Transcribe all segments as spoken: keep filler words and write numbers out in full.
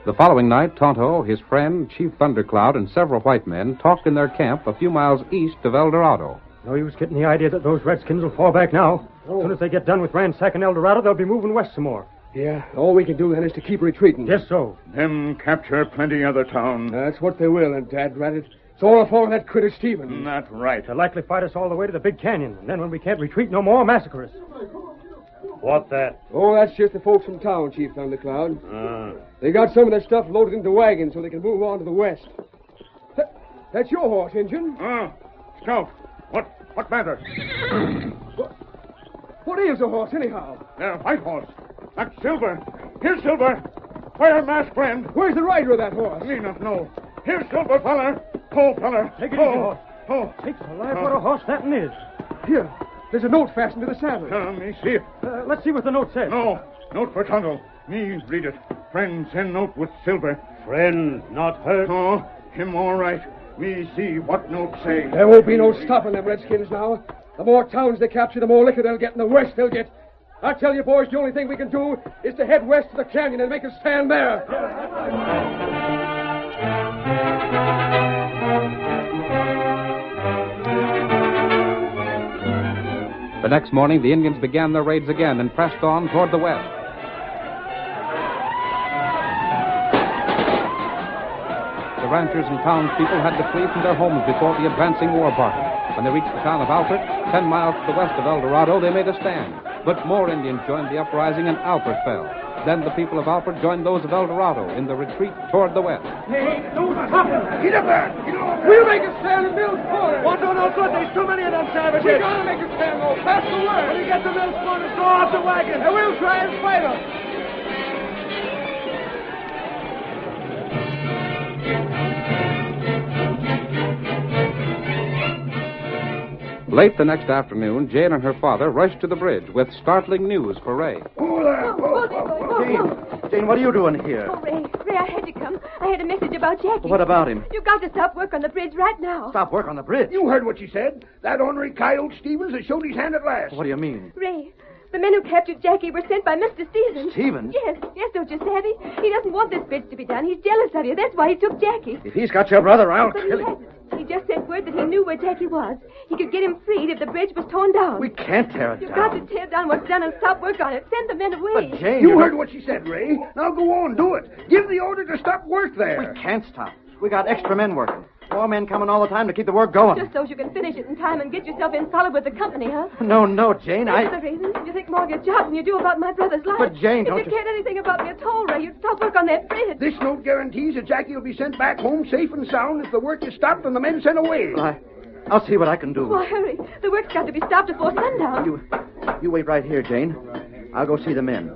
The following night, Tonto, his friend, Chief Thundercloud, and several white men talked in their camp a few miles east of El Dorado. No use getting the idea that those redskins will fall back now. Oh. As soon as they get done with ransacking El Dorado, they'll be moving west some more. Yeah, all we can do then is to keep retreating. Just so. Them capture plenty other town. That's what they will, and dad rat it. It's all a fault of that critter Stevens. Not right. They'll likely fight us all the way to the big canyon, and then when we can't retreat no more, massacre us. What that? Oh, that's just the folks from town, Chief Thundercloud. Ah. They got some of their stuff loaded into wagons so they can move on to the west. Th- That's your horse, Injun. Ah, Scout. What what matter? What, what is a horse, anyhow? They're a white horse. That's Silver. Here's Silver. Where, masked friend? Where's the rider of that horse? Me not know. Here's Silver, feller. Oh, feller. Take it oh. easy, horse. Oh. Takes alive what a horse that one is. Here, there's a note fastened to the saddle. Uh, me see it. Uh, let's see what the note says. No. Note for Tonto. Me read it. Friend send note with Silver. Friend not hurt. Oh, him all right. Me see what note say. There won't be no stopping them redskins now. The more towns they capture, the more liquor they'll get, and the west they'll get. I tell you, boys, the only thing we can do is to head west to the canyon and make a stand there. The next morning, the Indians began their raids again and pressed on toward the west. The ranchers and townspeople had to flee from their homes before the advancing war party. When they reached the town of Alfred, ten miles to the west of El Dorado, they made a stand. But more Indians joined the uprising, and Alfred fell. Then the people of Alfred joined those of El Dorado in the retreat toward the west. Hey, no stopping. Get up there. Get over. We'll make a stand in Mill's Corner. Won't do no good. There's too many of them savages. We gotta make a stand, though. Pass the word. When you get to Mill's Corner, throw off the wagon. And we'll try and fight them. Late the next afternoon, Jane and her father rushed to the bridge with startling news for Ray. Oh, there. Oh, oh, Jane, Jane, what are you doing here? Oh, Ray, Ray, I had to come. I had a message about Jackie. What about him? You got to stop work on the bridge right now. Stop work on the bridge. You heard what she said. That ornery coyote Stevens has showed his hand at last. What do you mean? Ray, the men who captured Jackie were sent by Mister Stevens. Stevens? Yes, yes, don't you savvy? He doesn't want this bridge to be done. He's jealous of you. That's why he took Jackie. If he's got your brother, I'll But he kill him. hasn't. He just sent word that he knew where Jackie was. He could get him freed if the bridge was torn down. We can't tear it You've down. got to tear down what's done and stop work on it. Send the men away. But, Jane, You you heard what she said, Ray. Now go on, do it. Give the order to stop work there. We can't stop. We got extra men working. More men coming all the time to keep the work going. Just so you can finish it in time and get yourself in solid with the company, huh? No, no, Jane, That's I... the reason. You think more of your job than you do about my brother's life. But, Jane, if don't you you- cared anything about me at all, Ray, you'd stop work on that bridge. This note guarantees that Jackie will be sent back home safe and sound if the work is stopped and the men sent away. I... I'll see what I can do. Well, hurry. The work's got to be stopped before sundown. You... You wait right here, Jane. I'll go see the men.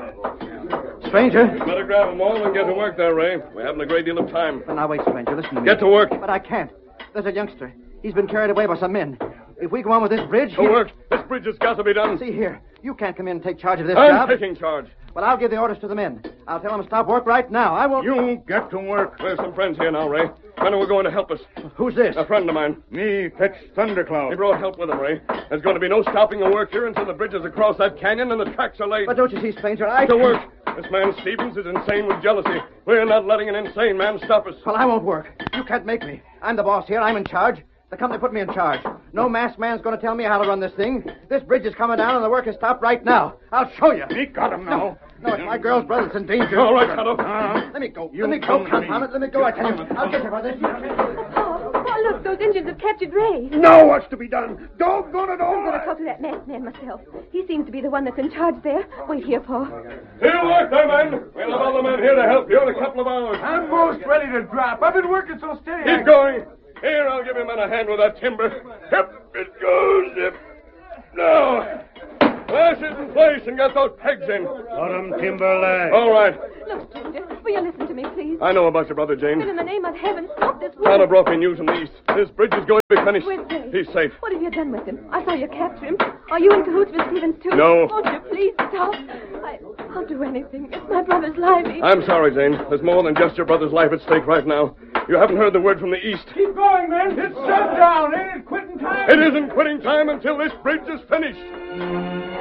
Stranger. Better grab them all and get to work there, Ray. We haven't a great deal of time. Well, now, wait, stranger. Listen to me. Get to work. But I can't. There's a youngster. He's been carried away by some men. If we go on with this bridge... To he'll- work. This bridge has got to be done. See here. You can't come in and take charge of this I'm job. taking charge. Well, I'll give the orders to the men. I'll tell them to stop work right now. I won't... You get to work. There's some friends here now, Ray. Men who are going to help us. Who's this? A friend of mine. Me fetch Thundercloud. He brought help with him, Ray. There's going to be no stopping the work here until the bridge is across that canyon and the tracks are laid. But don't you see, stranger, I... To work. This man Stevens is insane with jealousy. We're not letting an insane man stop us. Well, I won't work. You can't make me. I'm the boss here. I'm in charge. The company put me in charge. No masked man's going to tell me how to run this thing. This bridge is coming down and the work is stopped right now. I'll show you. Me got him now. No, it's my girl's brother that's in danger. All right, Tonto. Uh, Let me go. You Let me go, come to confound me. it. Let me go, I tell you. I'll get you for this. Oh, oh, look, those Indians have captured Ray. Now what's to be done? Doggone it all. I'm going to talk to that masked man myself. He seems to be the one that's in charge there. Wait here, Paul. Here, work there, men. We'll have other men here to help you in a couple of hours. I'm most ready to drop. I've been working so steady. Keep going. Here, I'll give him a hand with that timber. Yep, it goes. Yep. Now, lash it in place and get those pegs in. Let 'em timber lay. All right. Look, stranger, will you listen to me, please? I know about your brother, Jane. And in the name of heaven, stop this Tonto work. brought me news from the east. This bridge is going to be finished. Where's Ray? He's safe. What have you done with him? I saw you capture him. Are you in cahoots with Stevens, too? No. Won't you please stop? I, I'll do anything. It's my brother's life. He... I'm sorry, Jane. There's more than just your brother's life at stake right now. You haven't heard the word from the east. Keep going, men. It's sundown. Ain't it quitting time? It isn't quitting time until this bridge is finished.